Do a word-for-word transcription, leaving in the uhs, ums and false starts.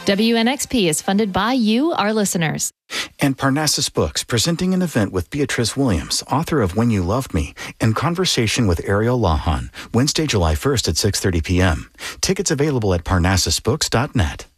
W N X P is funded by you, our listeners. And Parnassus Books, presenting an event with Beatrice Williams, author of When You Loved Me, in conversation with Ariel Lahan, Wednesday, July first at six thirty p.m. Tickets available at parnassus books dot net.